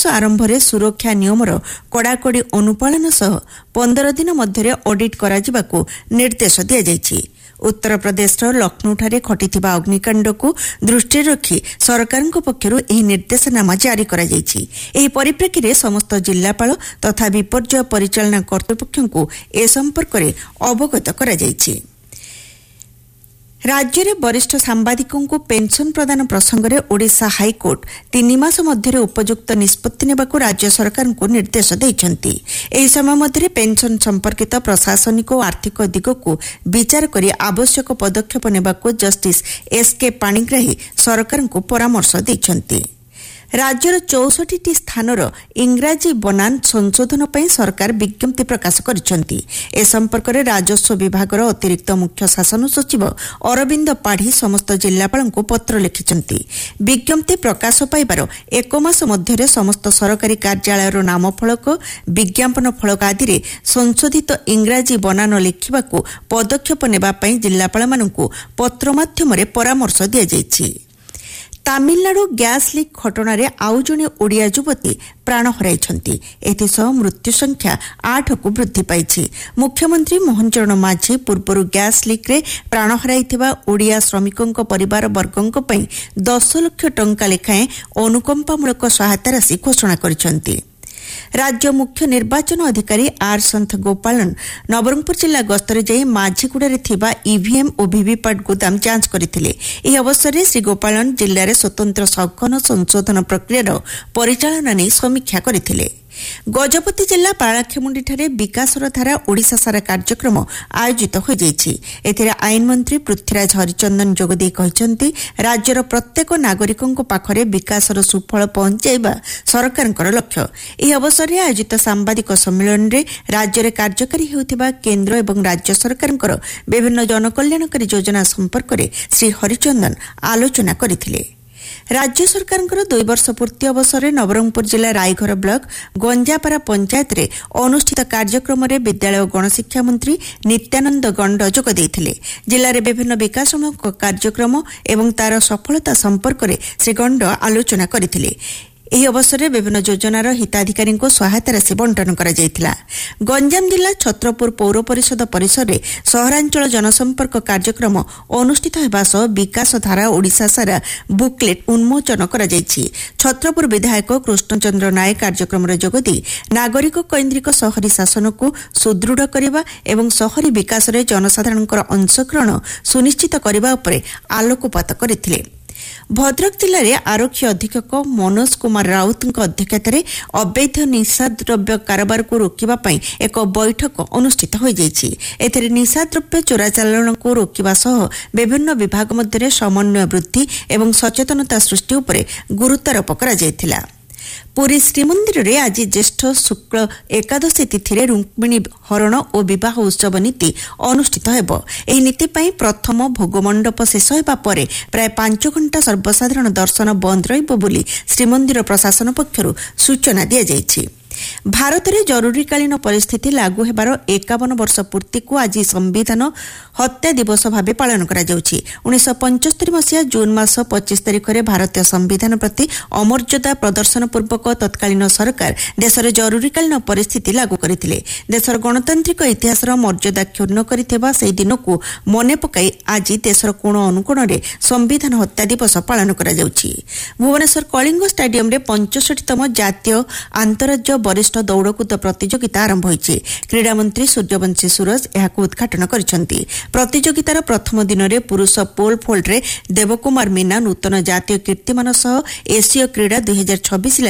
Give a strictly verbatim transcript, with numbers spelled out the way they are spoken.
ଆରମ୍ଭରେ ସୁରକ୍ଷା ନିୟମର କଡ଼ାକଡ଼ି ଅନୁପାଳନ ସହ ପନ୍ଦର ଦିନ ମଧ୍ୟରେ ଅଡିଟ୍ କରାଯିବାକୁ ନିର୍ଦ୍ଦେଶ ଦିଆଯାଇଛି। ଉତ୍ତରପ୍ରଦେଶର ଲକ୍ଷ୍ନୌଠାରେ ଘଟିଥିବା ଅଗ୍ନିକାଣ୍ଡକୁ ଦୃଷ୍ଟିରେ ରଖି ସରକାରଙ୍କ ପକ୍ଷରୁ ଏହି ନିର୍ଦ୍ଦେଶନାମା ଜାରି କରାଯାଇଛି। ଏହି ପରିପ୍ରେକ୍ଷୀରେ ସମସ୍ତ ଜିଲ୍ଲାପାଳ ତଥା ବିପର୍ଯ୍ୟୟ ପରିଚାଳନା କର୍ତ୍ତୃପକ୍ଷଙ୍କୁ ଏ ସମ୍ପର୍କରେ ଅବଗତ କରାଯାଇଛି। ରାଜ୍ୟରେ ବରିଷ୍ଠ ସାମ୍ବାଦିକଙ୍କୁ ପେନ୍ସନ୍ ପ୍ରଦାନ ପ୍ରସଙ୍ଗରେ ଓଡ଼ିଶା ହାଇକୋର୍ଟ ତିନି ମାସ ମଧ୍ୟରେ ଉପଯୁକ୍ତ ନିଷ୍ପତ୍ତି ନେବାକୁ ରାଜ୍ୟ ସରକାରଙ୍କୁ ନିର୍ଦ୍ଦେଶ ଦେଇଛନ୍ତି। ଏହି ସମୟ ମଧ୍ୟରେ ପେନ୍ସନ୍ ସମ୍ପର୍କିତ ପ୍ରଶାସନିକ ଓ ଆର୍ଥିକ ଦିଗକୁ ବିଚାର କରି ଆବଶ୍ୟକ ପଦକ୍ଷେପ ନେବାକୁ ଜଷ୍ଟିସ୍ ଏସ୍କେ ପାଣିଗ୍ରାହୀ ସରକାରଙ୍କୁ ପରାମର୍ଶ ଦେଇଛନ୍ତି। ରାଜ୍ୟର ଚଉଷଠିଟି ସ୍ଥାନର ଇଂରାଜୀ ବନାନ ସଂଶୋଧନ ପାଇଁ ସରକାର ବିଜ୍ଞପ୍ତି ପ୍ରକାଶ କରିଛନ୍ତି। ଏ ସମ୍ପର୍କରେ ରାଜସ୍ୱ ବିଭାଗର ଅତିରିକ୍ତ ମୁଖ୍ୟ ଶାସନ ସଚିବ ଅରବିନ୍ଦ ପାଢ଼ୀ ସମସ୍ତ ଜିଲ୍ଲାପାଳଙ୍କୁ ପତ୍ର ଲେଖିଛନ୍ତି। ବିଜ୍ଞପ୍ତି ପ୍ରକାଶ ପାଇବାର ଏକ ମାସ ମଧ୍ୟରେ ସମସ୍ତ ସରକାରୀ କାର୍ଯ୍ୟାଳୟର ନାମଫଳକ, ବିଜ୍ଞାପନ ଫଳକ ଆଦିରେ ସଂଶୋଧିତ ଇଂରାଜୀ ବନାନ ଲେଖିବାକୁ ପଦକ୍ଷେପ ନେବା ପାଇଁ ଜିଲ୍ଲାପାଳମାନଙ୍କୁ ପତ୍ର ମାଧ୍ୟମରେ ପରାମର୍ଶ ଦିଆଯାଇଛି। ତାମିଲନାଡୁ ଗ୍ୟାସ୍ ଲିକ୍ ଘଟଣାରେ ଆଉ ଜଣେ ଓଡ଼ିଆ ଯୁବତୀ ପ୍ରାଣ ହରାଇଛନ୍ତି। ଏଥିସହ ମୃତ୍ୟୁ ସଂଖ୍ୟା ଆଠକୁ ବୃଦ୍ଧି ପାଇଛି। ମୁଖ୍ୟମନ୍ତ୍ରୀ ମୋହନ ଚରଣ ମାଝୀ ପୂର୍ବରୁ ଗ୍ୟାସ୍ ଲିକ୍ରେ ପ୍ରାଣ ହରାଇଥିବା ଓଡ଼ିଆ ଶ୍ରମିକଙ୍କ ପରିବାର ବର୍ଗଙ୍କ ପାଇଁ ଦଶ ଲକ୍ଷ ଟଙ୍କା ଲେଖାଏଁ ଅନୁକମ୍ପାମୂଳକ ସହାୟତା ରାଶି ଘୋଷଣା କରିଛନ୍ତି। ରାଜ୍ୟ ମୁଖ୍ୟ ନିର୍ବାଚନ ଅଧିକାରୀ ଆର୍ ସନ୍ଥ ଗୋପାଳନ ନବରଙ୍ଗପୁର ଜିଲ୍ଲା ଗସ୍ତରେ ଯାଇ ମାଝିଗୁଡ଼ାରେ ଥିବା ଇଭିଏମ୍ ଓ ଭିଭିପାଟ୍ ଗୋଦାମ ଯାଞ୍ଚ କରିଥିଲେ। ଏହି ଅବସରରେ ଶ୍ରୀ ଗୋପାଳନ ଜିଲ୍ଲାରେ ସ୍ୱତନ୍ତ୍ର ସଘନ ସଂଶୋଧନ ପ୍ରକ୍ରିୟାର ପରିଚାଳନା ନେଇ ସମୀକ୍ଷା କରିଥିଲେ। ଗଜପତି ଜିଲ୍ଲା ପାଳାଖେମୁଣ୍ଡିଠାରେ ବିକାଶର ଧାରା ଓଡ଼ିଶା ସାରା କାର୍ଯ୍ୟକ୍ରମ ଆୟୋଜିତ ହୋଇଯାଇଛି। ଏଥିରେ ଆଇନମନ୍ତ୍ରୀ ପୃଥ୍ୱୀରାଜ ହରିଚନ୍ଦନ ଯୋଗଦେଇ କହିଛନ୍ତି, ରାଜ୍ୟର ପ୍ରତ୍ୟେକ ନାଗରିକଙ୍କ ପାଖରେ ବିକାଶର ସୁଫଳ ପହଞ୍ଚାଇବା ସରକାରଙ୍କର ଲକ୍ଷ୍ୟ। ଏହି ଅବସରରେ ଆୟୋଜିତ ସାମ୍ବାଦିକ ସମ୍ମିଳନୀରେ ରାଜ୍ୟରେ କାର୍ଯ୍ୟକାରୀ ହେଉଥିବା କେନ୍ଦ୍ର ଏବଂ ରାଜ୍ୟ ସରକାରଙ୍କର ବିଭିନ୍ନ ଜନକଲ୍ୟାଣକାରୀ ଯୋଜନା ସମ୍ପର୍କରେ ଶ୍ରୀ ହରିଚନ୍ଦନ ଆଲୋଚନା କରିଥିଲେ। ରାଜ୍ୟ ସରକାରଙ୍କର ଦୁଇ ବର୍ଷ ପୂର୍ତ୍ତି ଅବସରରେ ନବରଙ୍ଗପୁର ଜିଲ୍ଲା ରାଇଘର ବ୍ଲକ ଗଞ୍ଜାପାରା ପଞ୍ଚାୟତରେ ଅନୁଷ୍ଠିତ କାର୍ଯ୍ୟକ୍ରମରେ ବିଦ୍ୟାଳୟ ଓ ଗଣଶିକ୍ଷା ମନ୍ତ୍ରୀ ନିତ୍ୟାନନ୍ଦ ଗଣ୍ଡ ଯୋଗ ଦେଇଥିଲେ। ଜିଲ୍ଲାରେ ବିଭିନ୍ନ ବିକାଶମୂଳକ କାର୍ଯ୍ୟକ୍ରମ ଏବଂ ତାର ସଫଳତା ସମ୍ପର୍କରେ ଶ୍ରୀ ଗଣ୍ଡ ଆଲୋଚନା କରିଥିଲେ। ଏହି ଅବସରରେ ବିଭିନ୍ନ ଯୋଜନାର ହିତାଧିକାରୀଙ୍କୁ ସହାୟତା ରାଶି ବଣ୍ଟନ କରାଯାଇଥିଲା। ଗଞ୍ଜାମ ଜିଲ୍ଲା ଛତ୍ରପୁର ପୌର ପରିଷଦ ପରିସରରେ ସହରାଞ୍ଚଳ ଜନସମ୍ପର୍କ କାର୍ଯ୍ୟକ୍ରମ ଅନୁଷ୍ଠିତ ହେବା ସହ ବିକାଶ ଧାରା ଓଡ଼ିଶା ସାରା ବୁକ୍ଲେଟ୍ ଉନ୍ମୋଚନ କରାଯାଇଛି। ଛତ୍ରପୁର ବିଧାୟକ କୃଷ୍ଣଚନ୍ଦ୍ର ନାୟକ କାର୍ଯ୍ୟକ୍ରମରେ ଯୋଗଦେଇ ନାଗରିକ କୈନ୍ଦ୍ରିକ ସହରୀ ଶାସନକୁ ସୁଦୃଢ଼ କରିବା ଏବଂ ସହରୀ ବିକାଶରେ ଜନସାଧାରଣଙ୍କର ଅଂଶଗ୍ରହଣ ସୁନିଶ୍ଚିତ କରିବା ଉପରେ ଆଲୋକପାତ କରିଥିଲେ। ଭଦ୍ରକ ଜିଲ୍ଲାରେ ଆରକ୍ଷୀ ଅଧୀକ୍ଷକ ମନୋଜ କୁମାର ରାଉତଙ୍କ ଅଧ୍ୟକ୍ଷତାରେ ଅବୈଧ ନିଶାଦ୍ରବ୍ୟ କାରବାରକୁ ରୋକିବା ପାଇଁ ଏକ ବୈଠକ ଅନୁଷ୍ଠିତ ହୋଇଯାଇଛି। ଏଥିରେ ନିଶାଦ୍ରବ୍ୟ ଚୋରାଚାଲାଣକୁ ରୋକିବା ସହ ବିଭିନ୍ନ ବିଭାଗ ମଧ୍ୟରେ ସମନ୍ୱୟ ବୃଦ୍ଧି ଏବଂ ସଚେତନତା ସୃଷ୍ଟି ଉପରେ ଗୁରୁତ୍ୱାରୋପ କରାଯାଇଥିଲା। ପୁରୀ ଶ୍ରୀମନ୍ଦିରରେ ଆଜି ଜ୍ୟେଷ୍ଠ ଶୁକ୍ଳ ଏକାଦଶୀ ତିଥିରେ ରୁକ୍ମିଣୀ ହରଣ ଓ ବିବାହ ଉତ୍ସବ ନୀତି ଅନୁଷ୍ଠିତ ହେବ। ଏହି ନୀତି ପାଇଁ ପ୍ରଥମ ଭୋଗମଣ୍ଡପ ଶେଷ ହେବା ପରେ ପ୍ରାୟ ପାଞ୍ଚ ଘଣ୍ଟା ସର୍ବସାଧାରଣ ଦର୍ଶନ ବନ୍ଦ ରହିବ ବୋଲି ଶ୍ରୀମନ୍ଦିର ପ୍ରଶାସନ ପକ୍ଷରୁ ସୂଚନା ଦିଆଯାଇଛି। ଭାରତରେ ଜରୁରୀକାଳୀନ ପରିସ୍ଥିତି ଲାଗୁ ହେବାର ଏକାବନ ବର୍ଷ ପୂର୍ତ୍ତିକୁ ଆଜି ସମ୍ବିଧାନ ହତ୍ୟା ଦିବସ ଭାବେ ପାଳନ କରାଯାଉଛି। ଉଣେଇଶହ ପଞ୍ଚସ୍ତରୀ ମସିହା ଜୁନ୍ ମାସ ପଚିଶ ତାରିଖରେ ଭାରତୀୟ ସମ୍ବିଧାନ ପ୍ରତି ଅମର୍ଯ୍ୟାଦା ପ୍ରଦର୍ଶନ ପୂର୍ବକ ତତ୍କାଳୀନ ସରକାର ଦେଶରେ ଜରୁରୀକାଳୀନ ପରିସ୍ଥିତି ଲାଗୁ କରିଥିଲେ। ଦେଶର ଗଣତାନ୍ତ୍ରିକ ଇତିହାସର ମର୍ଯ୍ୟାଦା କ୍ଷୁର୍ଣ୍ଣ କରିଥିବା ସେହି ଦିନକୁ ମନେ ପକାଇ ଆଜି ଦେଶର କୋଣ ଅନୁକୋଣରେ ସମ୍ବିଧାନ ହତ୍ୟା ଦିବସ ପାଳନ କରାଯାଉଛି। ଭୁବନେଶ୍ୱର କଳିଙ୍ଗ ଷ୍ଟାଡିୟମରେ ପଞ୍ଚଷଠିତମ ଜାତୀୟ ଆନ୍ତଃରାଜ୍ୟ ବରିଷ୍ଠ ଦୌଡ଼କୁଦ ପ୍ରତିଯୋଗିତା ଆରମ୍ଭ ହୋଇଛି। କ୍ରୀଡ଼ାମନ୍ତ୍ରୀ ସୂର୍ଯ୍ୟବଂଶୀ ସୁରଜ ଏହାକୁ ଉଦ୍ଘାଟନ କରିଛନ୍ତି। ପ୍ରତିଯୋଗିତାର ପ୍ରଥମ ଦିନରେ ପୁରୁଷ ପୋଲ୍ ଭୋଲ୍ଟରେ ଦେବକୁମାର ମୀନା ନୂତନ ଜାତୀୟ କୀର୍ତ୍ତିମାନ ସହ ଏସୀୟ କ୍ରୀଡ଼ା ଦୁଇ ହଜାର ଛବିଶ